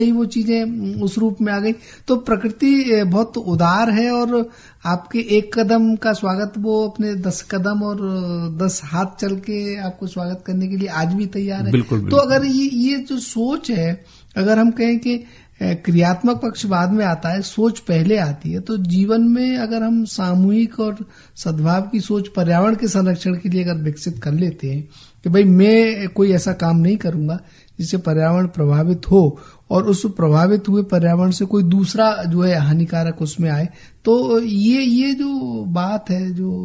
ही वो चीजें उस रूप में आ गई। तो प्रकृति बहुत उदार है और आपके एक कदम का स्वागत वो अपने 10 कदम और 10 हाथ चल के आपको स्वागत करने के लिए आज भी तैयार है। बिल्कुल, तो अगर ये जो सोच है, अगर हम कहें कि क्रियात्मक पक्ष बाद में आता है, सोच पहले आती है, तो जीवन में अगर हम सामूहिक और सद्भाव की सोच पर्यावरण के संरक्षण के लिए अगर विकसित कर लेते हैं कि भाई मैं कोई ऐसा काम नहीं करूंगा जिससे पर्यावरण प्रभावित हो और उस प्रभावित हुए पर्यावरण से कोई दूसरा जो है हानिकारक उसमें आए, तो ये जो बात है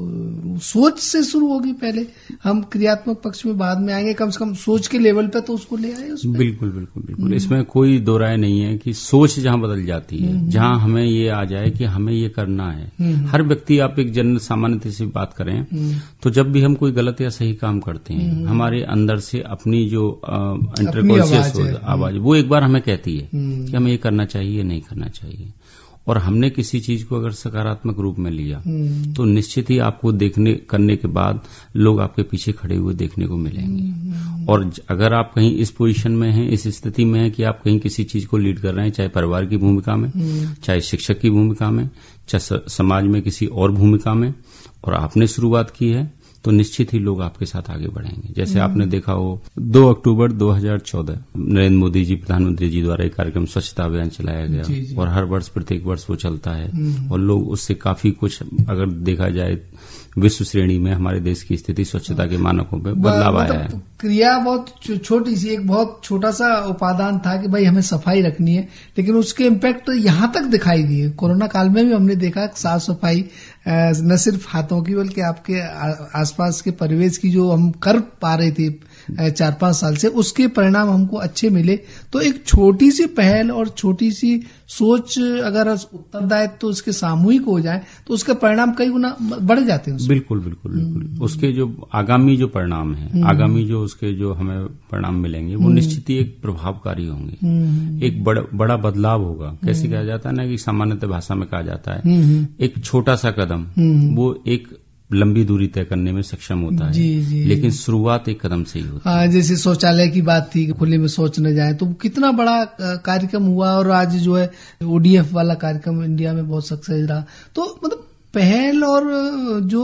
जो सोच से शुरू होगी, पहले हम क्रियात्मक पक्ष में बाद में आएंगे, कम से कम सोच के लेवल पे तो उसको ले आए उसमें। बिल्कुल इसमें कोई दो राय नहीं है कि सोच जहां बदल जाती है, जहां हमें ये आ जाए कि हमें ये करना है। हर व्यक्ति, आप एक जनरल सामान्य से बात करें तो जब भी हम कोई गलत या सही काम करते हैं, हमारे अंदर से अपनी जो इंटरकॉन्शियस आवाज वो एक बार हमें कहती है कि हमें ये करना चाहिए, नहीं करना चाहिए। और हमने किसी चीज को अगर सकारात्मक रूप में लिया तो निश्चित ही आपको करने के बाद लोग आपके पीछे खड़े हुए देखने को मिलेंगे। और अगर आप कहीं इस पोजीशन में हैं, इस स्थिति में हैं कि आप कहीं किसी चीज को लीड कर रहे हैं, चाहे परिवार की भूमिका में, चाहे शिक्षक की भूमिका में, चाहे समाज में किसी और भूमिका में, और आपने शुरुआत की है, तो निश्चित ही लोग आपके साथ आगे बढ़ेंगे। जैसे आपने देखा हो 2 अक्टूबर 2014 नरेंद्र मोदी जी, प्रधानमंत्री जी द्वारा एक कार्यक्रम स्वच्छता अभियान चलाया गया और हर वर्ष प्रत्येक वर्ष वो चलता है और लोग उससे काफी कुछ, अगर देखा जाए विश्व श्रेणी में हमारे देश की स्थिति स्वच्छता के मानकों पे बदलाव आया है। क्रिया बहुत छोटी सी, एक बहुत छोटा सा उपादान था कि भाई हमें सफाई रखनी है, लेकिन उसके इम्पैक्ट यहाँ तक दिखाई दिए। कोरोना काल में भी हमने देखा साफ सफाई न सिर्फ हाथों की बल्कि आपके आसपास के परिवेश की जो हम कर पा रहे थे 4-5 साल से, उसके परिणाम हमको अच्छे मिले। तो एक छोटी सी पहल और छोटी सी सोच अगर उत्तरदायित्व तो उसके सामूहिक हो जाए तो उसके परिणाम कई गुना बढ़ जाते हैं। बिल्कुल उसके जो आगामी जो परिणाम है, आगामी जो उसके जो हमें परिणाम मिलेंगे वो निश्चित ही एक प्रभावकारी होंगे। एक बड़ा बदलाव होगा। कैसे कहा जाता है ना कि सामान्यतः भाषा में कहा जाता है एक छोटा सा कदम वो एक लंबी दूरी तय करने में सक्षम होता है, लेकिन शुरुआत एक कदम से ही होती है। जैसे शौचालय की बात थी कि खुले में शौच न जाए, तो कितना बड़ा कार्यक्रम हुआ और आज जो है ODF वाला कार्यक्रम इंडिया में बहुत सक्सेस रहा। तो मतलब पहल और जो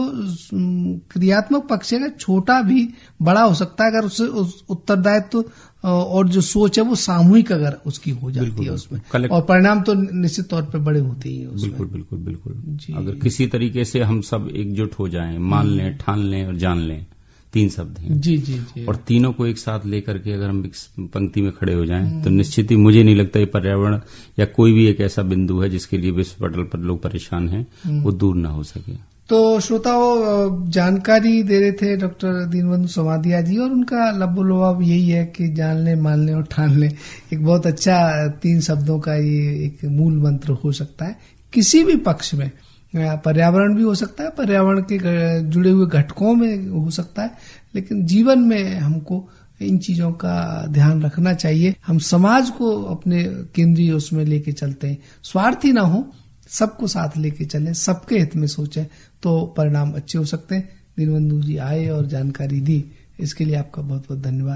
क्रियात्मक पक्ष है छोटा भी बड़ा हो सकता है अगर उससे उत्तरदायित्व और जो सोच है वो सामूहिक अगर उसकी हो जाती है उसमें, और परिणाम तो निश्चित तौर पे बड़े होते ही हैं। बिल्कुल अगर किसी तरीके से हम सब एकजुट हो जाएं, मान लें, ठान लें और जान लें, 3 शब्द हैं जी। और तीनों को एक साथ लेकर के अगर हम पंक्ति में खड़े हो जाएं तो निश्चित ही मुझे नहीं लगता ये पर्यावरण या कोई भी एक ऐसा बिंदु है जिसके लिए विश्व पटल पर लोग परेशान हैं वो दूर ना हो सके। तो श्रोताओं, जानकारी दे रहे थे डॉक्टर दीनबंधु समाधिया जी, और उनका लबोलबाब यही है कि जान ले, मान ले और ठान ले। एक बहुत अच्छा 3 शब्दों का ये एक मूल मंत्र हो सकता है किसी भी पक्ष में। पर्यावरण भी हो सकता है, पर्यावरण के जुड़े हुए घटकों में हो सकता है, लेकिन जीवन में हमको इन चीजों का ध्यान रखना चाहिए। हम समाज को अपने केंद्रीय उसमें लेके चलते हैं, स्वार्थी ना हो, सबको साथ लेके चलें, सबके हित में सोचें, तो परिणाम अच्छे हो सकते हैं। दीनबंधु जी आए और जानकारी दी, इसके लिए आपका बहुत बहुत धन्यवाद।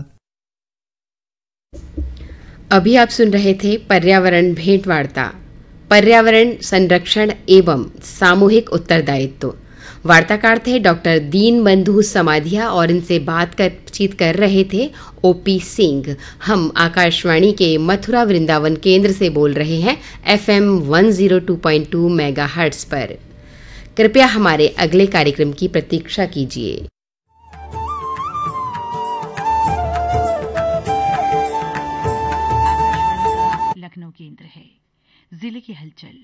अभी आप सुन रहे थे पर्यावरण भेंट वार्ता, पर्यावरण संरक्षण एवं सामूहिक उत्तरदायित्व। वार्ताकार थे डॉक्टर दीनबंधु समाधिया और इनसे बातचीत कर रहे थे OP सिंह। हम आकाशवाणी के मथुरा वृंदावन केंद्र से बोल रहे हैं FM 102.2 मेगाहर्ट्ज पर। कृपया हमारे अगले कार्यक्रम की प्रतीक्षा कीजिए। लखनऊ केंद्र है, जिले की हलचल।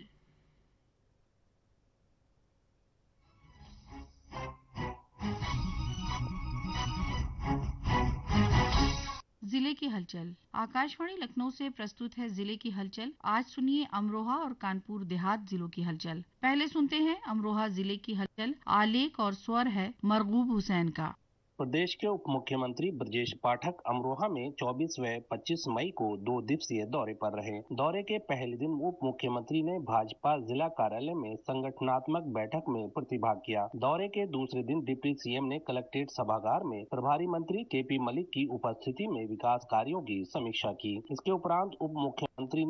जिले की हलचल आकाशवाणी लखनऊ से प्रस्तुत है। जिले की हलचल आज सुनिए अमरोहा और कानपुर देहात जिलों की हलचल। पहले सुनते हैं अमरोहा जिले की हलचल। आलेख और स्वर है मरगूब हुसैन का। प्रदेश के उप मुख्यमंत्री ब्रजेश पाठक अमरोहा में 24 व 25 मई को 2 दिवसीय दौरे पर रहे। दौरे के पहले दिन उप मुख्यमंत्री ने भाजपा जिला कार्यालय में संगठनात्मक बैठक में प्रतिभाग किया। दौरे के दूसरे दिन डिप्टी सीएम ने कलेक्ट्रेट सभागार में प्रभारी मंत्री केपी मलिक की उपस्थिति में विकास कार्यों की समीक्षा की। इसके उपरांत उप मुख्यमंत्री